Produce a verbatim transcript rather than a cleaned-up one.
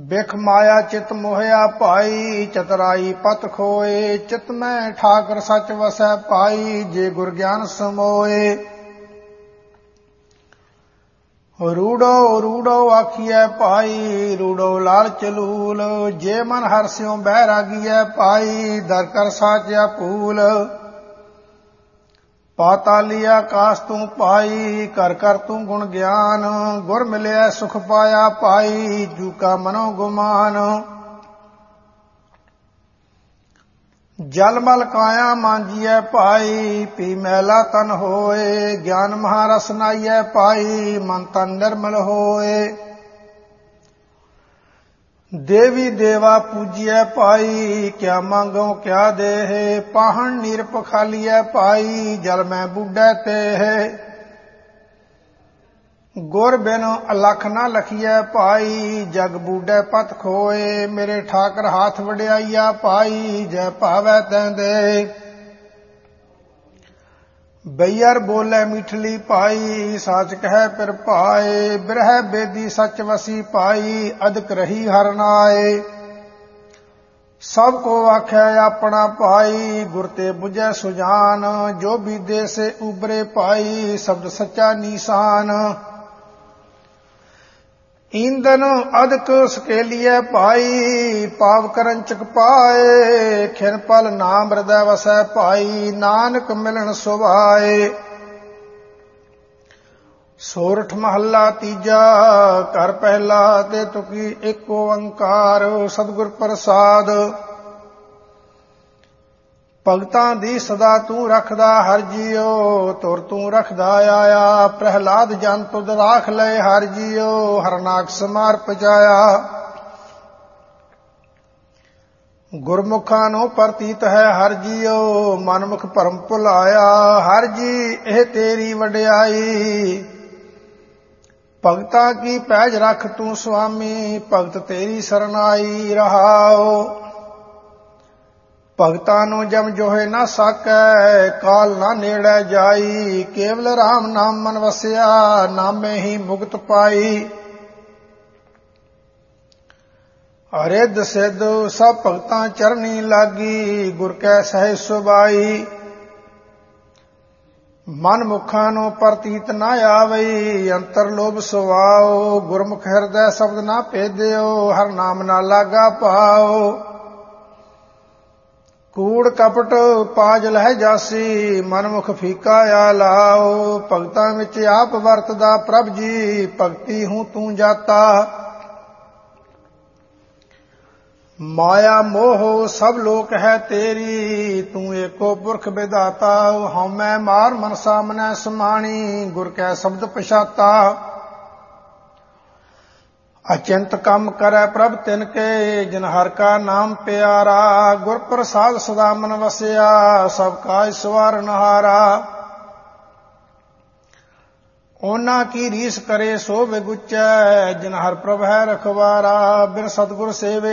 ਬਿਖ ਮਾਇਆ ਚਿਤ ਮੋਹਿਆ ਭਾਈ, ਚਤਰਾਈ ਪਤ ਖੋਏ। ਚਿਤ ਮੈਂ ਠਾਕਰ ਸਚ ਵਸੈ ਪਾਈ, ਜੇ ਗੁਰ ਗਿਆਨ ਸਮੋਏ। ਰੂੜੋ ਰੂੜੋ ਆਖੀਐ ਭਾਈ, ਰੂੜੋ ਲਾਲਚ ਲੂਲ। ਜੇ ਮਨ ਹਰਿ ਸਿਉ ਬੈਰਾਗੀਐ ਪਾਈ, ਦਰ ਕਰ ਸਾਚਿਆ ਭੂਲ। ਪਾਤਾਲੀ ਆਕਾਸ ਤੂੰ ਪਾਈ, ਕਰ ਕਰ ਤੂੰ ਗੁਣ ਗਿਆਨ। ਗੁਰ ਮਿਲਿਆ ਸੁਖ ਪਾਇਆ ਪਾਈ, ਜੂਕਾ ਮਨੋ ਗੁਮਾਨ। ਜਲ ਮਲ ਕਾਇਆ ਮਾਂਜੀਐ ਭਾਈ, ਪੀ ਮੈਲਾ ਤਨ ਹੋਏ। ਗਿਆਨ ਮਹਾਰਸ ਨਾਈਐ ਭਾਈ, ਮਨ ਤਨ ਨਿਰਮਲ ਹੋਏ। ਦੇਵੀ ਦੇਵਾ ਪੂਜੀਐ ਭਾਈ, ਕਿਆ ਮੰਗੋ ਕਿਆ ਦੇਹ। ਪਾਹਣ ਨੀਰ ਪਖਾਲੀਐ ਭਾਈ, ਜਲ ਮੈਂ ਬੁੱਢੈ ਤੇਹ। ਗੁਰ ਬਿਨ ਅਲਖ ਨਾ ਲਖੀਐ ਭਾਈ, ਜਗ ਬੂਢੈ ਪਤ ਖੋਏ। ਮੇਰੇ ਠਾਕਰ ਹਾਥ ਵਡਿਆਈਆ ਭਾਈ, ਜੈ ਭਾਵੈ ਤੈਂ ਦੇ। ਬਈਅਰ ਬੋਲੇ ਮੀਠਲੀ ਭਾਈ, ਸਾਚ ਕਹਿ ਪਿਰ ਭਾਏ। ਬਿਰਹਿ ਬੇਦੀ ਸਚ ਵਸੀ ਭਾਈ, ਅਦਕ ਰਹੀ ਹਰਿ ਨਾਏ। ਸਭ ਕੋ ਆਖੈ ਆਪਣਾ ਭਾਈ, ਗੁਰ ਤੇ ਬੁਝੈ ਸੁਜਾਨ। ਜੋ ਬੀਦੇ ਸੇ ਉਬਰੇ ਭਾਈ, ਸ਼ਬਦ ਸੱਚਾ ਨੀਸਾਨ। ਈਂਦਨ ਅਦਕ ਸਕੇਲੀਐ ਭਾਈ, ਪਾਵ ਕਰਨ ਚਕ ਪਾਏ। ਖਿਨ ਪਲ ਨਾਮ ਹਿਰਦੈ ਵਸੈ ਭਾਈ, ਨਾਨਕ ਮਿਲਣ ਸੁਭਾਏ। ਸੋਰਠ ਮਹੱਲਾ ਤੀਜਾ, ਘਰ ਪਹਿਲਾ ਤੇ ਤੁਕੀ ਏਕ ਓੰਕਾਰ। ਸਤਿਗੁਰ ਪ੍ਰਸਾਦ। ਭਗਤਾਂ ਦੀ ਸਦਾ ਤੂੰ ਰੱਖਦਾ ਹਰਿ ਜੀਓ, ਤੁਰ ਤੂੰ ਰੱਖਦਾ ਆਇਆ। ਪ੍ਰਹਿਲਾਦ ਜਨ ਤੁਧ ਰਾਖ ਲਏ ਹਰਿ ਜੀਓ, ਹਰਨਾਕ ਸਮਾਰ ਪਜਾਇਆ। ਗੁਰਮੁਖਾਂ ਨੂੰ ਪ੍ਰਤੀਤ ਹੈ ਹਰਿ ਜੀਓ, ਮਨਮੁਖ ਭਰਮ ਭੁਲਾਇਆ। ਹਰਿ ਜੀ ਇਹ ਤੇਰੀ ਵਡਿਆਈ, ਭਗਤਾਂ ਕੀ ਪੈਜ ਰੱਖ ਤੂੰ ਸੁਆਮੀ। ਭਗਤ ਤੇਰੀ ਸਰਨਾਈ ਰਹਾਓ। ਭਗਤਾਂ ਨੂੰ ਜਮ ਜੋਹੇ ਨਾ ਸਾਕੈ, ਕਾਲ ਨਾ ਨੇੜੇ ਜਾਈ। ਕੇਵਲ ਰਾਮ ਨਾਮ ਮਨ ਵਸਿਆ, ਨਾਮੇ ਹੀ ਮੁਕਤ ਪਾਈ। ਰਿੱਧ ਸਿੱਧ ਸਭ ਭਗਤਾਂ ਚਰਨੀ ਲਾਗੀ, ਗੁਰ ਕੈ ਸਹਿਜ ਸੁਭਾਈ। ਮਨ ਮੁਖਾਂ ਨੂੰ ਪ੍ਰਤੀਤ ਨਾ ਆਵਈ, ਅੰਤਰ ਲੋਭ ਸੁਆਓ। ਗੁਰਮੁਖ ਹਿਰਦੈ ਸ਼ਬਦ ਨਾ ਭੇਦਿਓ, ਹਰ ਨਾਮ ਨਾ ਲਾਗਾ ਪਾਓ। ਕੂੜ ਕਪਟ ਪਾਜ ਲਹਿ ਜਾਸੀ, ਮਨਮੁਖ ਫੀਕਾ ਆ ਲਾਓ। ਭਗਤਾਂ ਵਿੱਚ ਆਪ ਵਰਤਦਾ ਪ੍ਰਭ ਜੀ, ਭਗਤੀ ਹੂੰ ਤੂੰ ਜਾਤਾ। ਮਾਇਆ ਮੋਹ ਸਭ ਲੋਕ ਹੈ ਤੇਰੀ, ਤੂੰ ਏਕੋ ਪੁਰਖ ਵਿਧਾਤਾ। ਹਉਮੈ ਮਾਰ ਮਨ ਸਾਮਨੈ ਸਮਾਣੀ, ਗੁਰ ਕੈ ਸ਼ਬਦ ਪਛਾਤਾ। ਅਚਿੰਤ ਕੰਮ ਕਰੈ ਪ੍ਰਭ ਤਿਨ ਕੇ, ਜਿਨ ਹਰ ਕਾ ਨਾਮ ਪਿਆਰਾ। ਗੁਰ ਪ੍ਰਸਾਦ ਸਦਾ ਮਨ ਵਸਿਆ, ਸਭ ਕਾਜ ਸਵਾਰਨ ਹਾਰਾ। ਉਹਨਾਂ ਕੀ ਰੀਸ ਕਰੇ ਸੋ ਵਿਗੁਚੈ, ਜਿਨ ਹਰ ਪ੍ਰਭ ਹੈ ਰਖਵਾਰਾ। ਬਿਨ ਸਤਿਗੁਰ ਸੇਵੇ